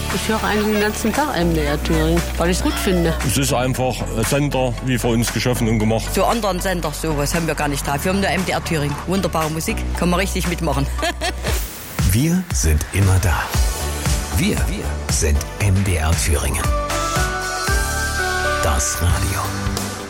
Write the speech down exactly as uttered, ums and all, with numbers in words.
Ich höre eigentlich den ganzen Tag M D R Thüringen, weil ich es gut finde. Es ist einfach ein Sender, wie für uns geschaffen und gemacht. So anderen Sender, sowas haben wir gar nicht drauf. Wir haben nur M D R Thüringen. Wunderbare Musik, kann man richtig mitmachen. Wir sind immer da. Wir, wir sind M D R Thüringen. Das Radio.